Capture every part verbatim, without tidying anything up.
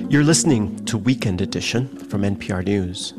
You're listening to Weekend Edition from N P R News.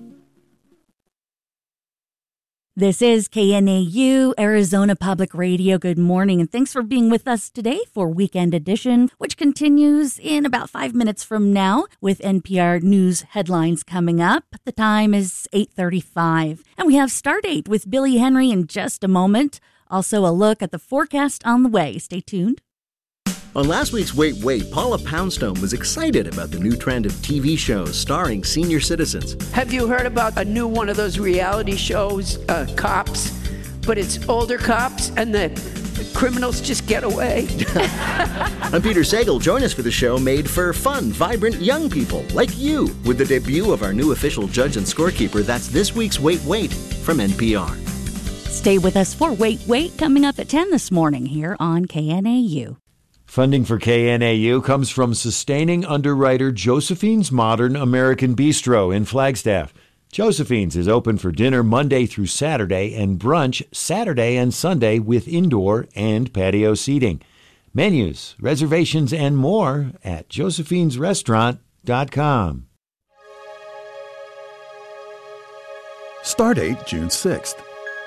This is K N A U, Arizona Public Radio. Good morning, and thanks for being with us today for Weekend Edition, which continues in about five minutes from now with N P R News headlines coming up. The time is eight thirty-five, and we have Stardate with Billy Henry in just a moment. Also, a look at the forecast on the way. Stay tuned. On last week's Wait, Wait, Paula Poundstone was excited about the new trend of T V shows starring senior citizens. Have you heard about a new one of those reality shows, uh, Cops, but it's older cops and the criminals just get away? I'm Peter Sagal. Join us for the show made for fun, vibrant young people like you with the debut of our new official judge and scorekeeper. That's this week's Wait, Wait from N P R. Stay with us for Wait, Wait, coming up at ten this morning here on K N A U. Funding for K N A U comes from sustaining underwriter Josephine's Modern American Bistro in Flagstaff. Josephine's is open for dinner Monday through Saturday and brunch Saturday and Sunday with indoor and patio seating. Menus, reservations, and more at josephine's restaurant dot com. Stardate June sixth.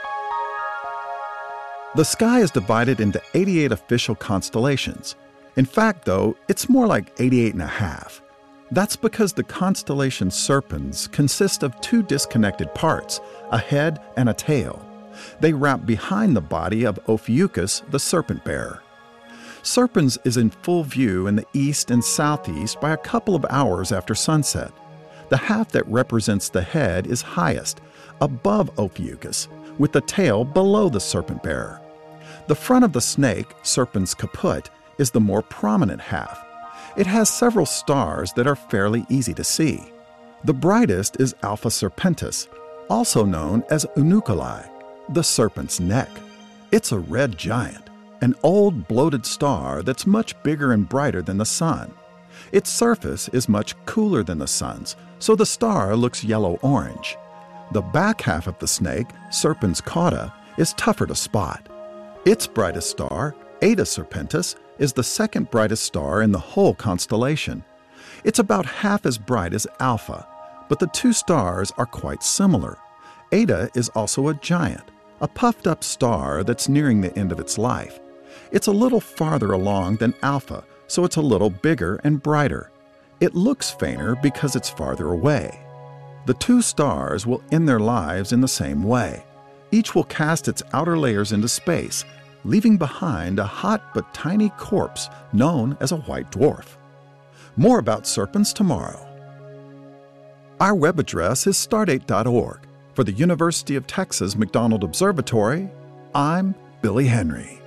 The sky is divided into eighty-eight official constellations. In fact, though, it's more like eighty-eight and a half. That's because the constellation Serpens consist of two disconnected parts, a head and a tail. They wrap behind the body of Ophiuchus, the serpent bearer. Serpens is in full view in the east and southeast by a couple of hours after sunset. The half that represents the head is highest, above Ophiuchus, with the tail below the serpent bearer. The front of the snake, Serpens caput, is the more prominent half. It has several stars that are fairly easy to see. The brightest is Alpha Serpentis, also known as Unuculi, the serpent's neck. It's a red giant, an old bloated star that's much bigger and brighter than the sun. Its surface is much cooler than the sun's, so the star looks yellow-orange. The back half of the snake, Serpens cauda, is tougher to spot. Its brightest star, Eta Serpentis, is the second brightest star in the whole constellation. It's about half as bright as Alpha, but the two stars are quite similar. Eta is also a giant, a puffed-up star that's nearing the end of its life. It's a little farther along than Alpha, so it's a little bigger and brighter. It looks fainter because it's farther away. The two stars will end their lives in the same way. Each will cast its outer layers into space, leaving behind a hot but tiny corpse known as a white dwarf. More about Serpens tomorrow. Our web address is stardate dot org. For the University of Texas McDonald Observatory, I'm Billy Henry.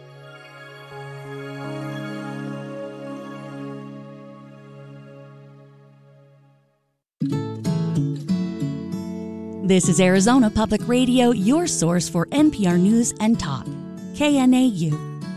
This is Arizona Public Radio, your source for N P R News and Talk. K N A U.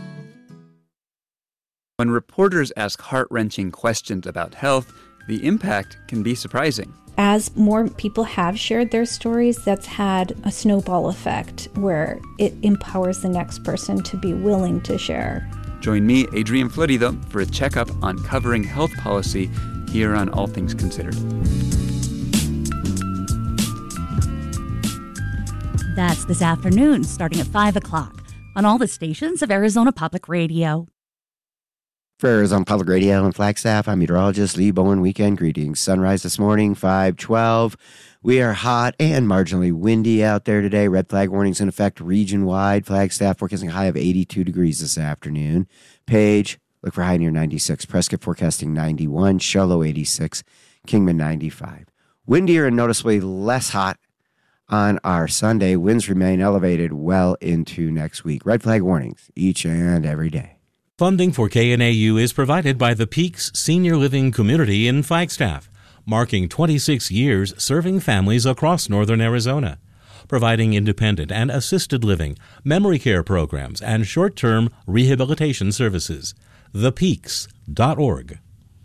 When reporters ask heart-wrenching questions about health, the impact can be surprising. As more people have shared their stories, that's had a snowball effect where it empowers the next person to be willing to share. Join me, Adrian Florido, for a checkup on covering health policy here on All Things Considered. That's this afternoon, starting at five o'clock, on all the stations of Arizona Public Radio. For Arizona Public Radio and Flagstaff, I'm meteorologist Lee Bowen. Weekend greetings. Sunrise this morning, five twelve. We are hot and marginally windy out there today. Red flag warnings in effect region-wide. Flagstaff forecasting a high of eighty-two degrees this afternoon. Page, look for high near ninety-six. Prescott forecasting ninety-one. Show eighty-six. Kingman ninety-five. Windier and noticeably less hot on our Sunday. Winds remain elevated well into next week. Red flag warnings each and every day. Funding for K N A U is provided by the Peaks Senior Living Community in Flagstaff, marking twenty-six years serving families across northern Arizona, providing independent and assisted living, memory care programs, and short-term rehabilitation services. the peaks dot org.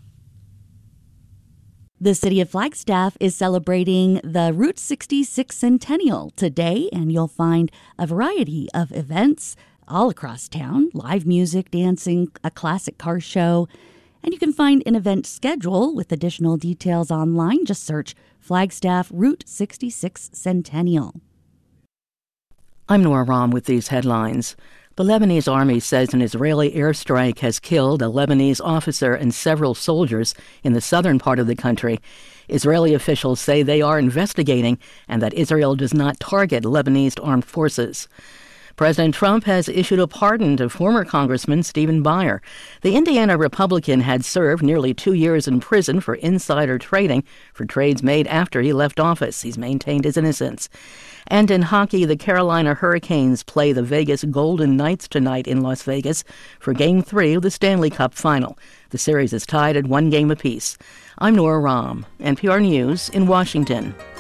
The city of Flagstaff is celebrating the Route sixty-six Centennial today, and you'll find a variety of events all across town, live music, dancing, a classic car show, And you can find an event schedule with additional details online. Just search Flagstaff Route sixty-six Centennial. I'm Nora Rahm with these headlines. The Lebanese army says an Israeli airstrike has killed a Lebanese officer and several soldiers in the southern part of the country. Israeli officials say they are investigating and that Israel does not target Lebanese armed forces. President Trump has issued a pardon to former Congressman Stephen Buyer. The Indiana Republican had served nearly two years in prison for insider trading for trades made after he left office. He's maintained his innocence. And in hockey, the Carolina Hurricanes play the Vegas Golden Knights tonight in Las Vegas for Game three of the Stanley Cup Final. The series is tied at one game apiece. I'm Nora Rahm, N P R News in Washington.